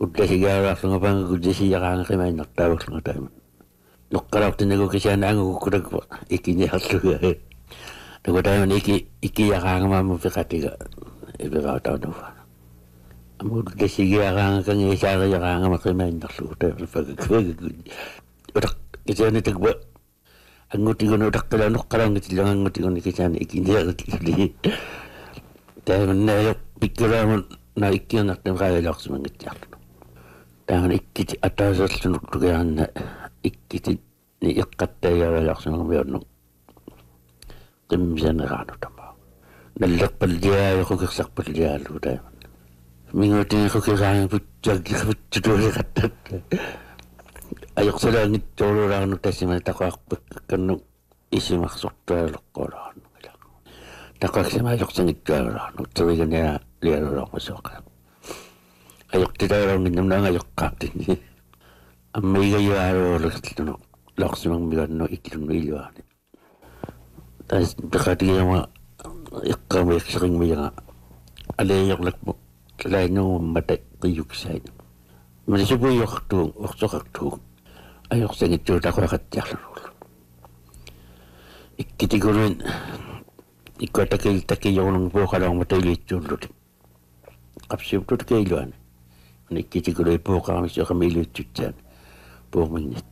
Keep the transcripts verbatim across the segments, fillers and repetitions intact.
Udda sigara sunga pang udda sigara kay may naktawag sunga tayo. Nukkarok tinago kasi ang ang kukurag po. Iki niya hatuga. Nago tayo man iki iki yakang mamupikatiga. Ibigao tao na pa. Amo udda sigara kang isara yakang makimay naksuta. Pagkagagagag. Udak kasi ang itagba. Ang nguti ko na udak tala nukkarang ngiti lang ang nguti ko ni kasi ang iki niya hatuga. Tayo man na yung pikira mo na iki ang natin kaya lak sa mga ngiti. Tangan ikkiti atasas tunuktugaan na ikkiti ni ikkattaya laksan ng mayroon kimsan na kano tama. Nalakpal diya ako kaksakpal diya lo tayo. Mingutin ako kakayang putyag putyag katat. Ayok sa langit tolo lang nung tayo man tako akpak kanong isimaksok tayo lakora. Tako akisamayok sa ngitya lang nung tawigan niya liya lang masok. Ayok tita orang minum nang ayok kapten ni. Amay kayo araw ulit ito lakas mang bigan no ikilong miliwan. Tapos nakatiga yung mga ikamay sa king may nga alay yung lakmo. Kalay nung matay kayok sa inyo. Manisubo yung kaktung, wakso kaktung. Ayok sa ngito ako nakatiyak na ulo. Ikiti ko rin. Ikaw takil-takil yung nang buka lang matay ulit yung ulo. Kapsip to takiluan. Nikiti ko rin po kami sa kami lutot dyan. Po minit.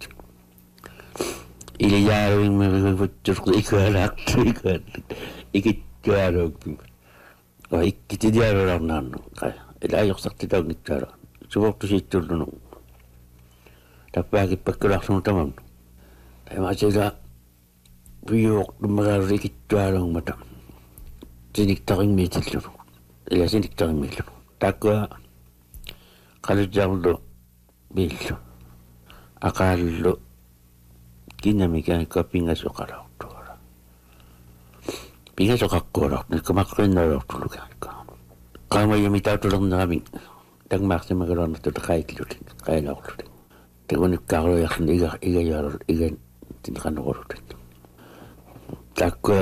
Iliyaro yung mga putos ko ikalat. Ikitiyaro. O ikitiyaro lang na. Ilayok sakti daw ngitiyaro. Subok to si ito nung. Tapos pagkalak sa tamam. Ay masila. Biyok lumagar ikitiyaro ang mata. Siniktaking mitil nung. Ila siniktaking mitil. Takwa. Kalau jauh bilo, akal kina mikan ko pinga sokara tora. Pinga sokakora, ni kumakrin na ro tulugan ka. Kama yung mitaw tulong na kami, tag maksim magaron na to kay kilutin, kay na ulit. Tagun karo yak iga iga yar iga tinkan ro ulit. Takwa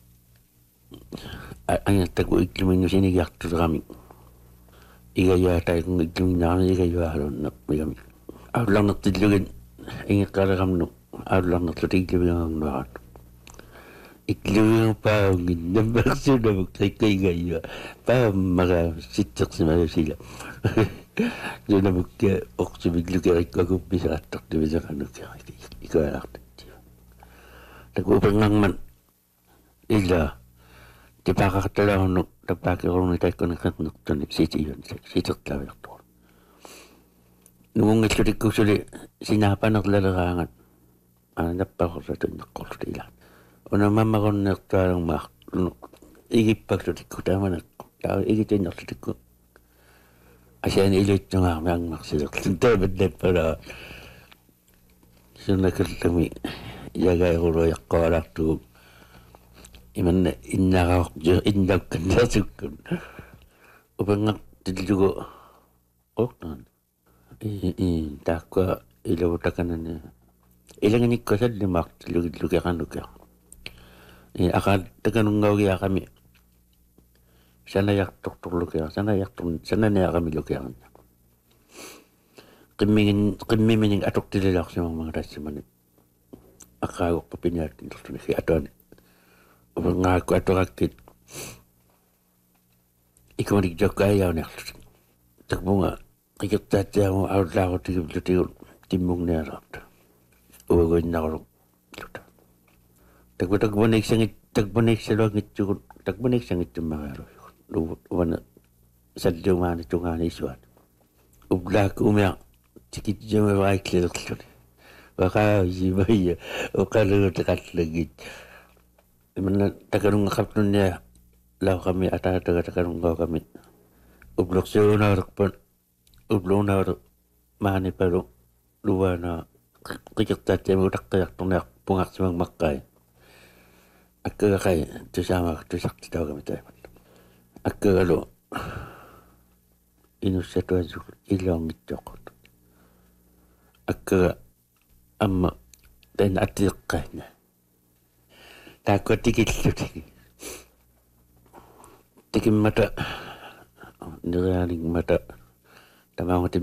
ang tagu iklimin yung siniyak to kami. Iga ya tayo kung itlong namin, iga ya haron na may kami. Ako lang natidlugin, ingat karakam no, ako lang natidlugin ang nakat. Itlong yung pahangin, nabakso na magtay kay gaya, pa mga sitak sa mga sila. Doon na magka, ok sa biglo kaya ikagupi sa atak, diba sa kano kaya ikaw alak na tiyo. Nagupang lang man, ila, di pa kakatala ko nung napaki ko nung itay ko nakatnok to ni City yun. Sitak tawag to. Nung isulik ko suli, sinapan at lalakangan. Ano pa ko sa ito nakultilan. O naman ako naktarang mak. Igip pagsulik ko tama na. Igip yung naksulik ko. Asya nilit yung nga ang maksulik. Sintabad na para. So nakatami. Yagay ko royak ko alak to. Iman na inakak jo indak kanda sukun. Upang nga tidlugo. Ok nan. I takwa ilaw takanan niya. Ilang ini ko sa limak tidlugo kan luka. Akad takanong ngawya kami. Sana yak tok tok luka. Sana yak tok sana niya kami luka. Kimingin kimingin atok tililak sa mga rasiman. Akagok papinyat ito ni si Aton. Ngaku atau rakit, ikaw nagjok ayaw na. Takbo nga, ikot tatya mo out lang ako tigil timong nerap. Uwagoy na ako. Takbo takbo na isangit, takbo na isalong ito, takbo na isangit yung mga aro. Uwan na, sadyo nga na ito nga na isuan. Ublak umiyak, tikit dyan may wakilak ito. Baka sibay, o kalunod katlagit. Mana takarung kapten niya law kami ata taga takarung gaw kami ublok siya na rakpan ublok na mani pero luwa na kikik tatya mo takkayak tunak pungak sa mga makay akka kay tusama tusak titaw kami tayo akka galo ino sa tuwa ilong itokot akka amma dan atik kanya takut tikit tikit tikim mata niraling mata tamang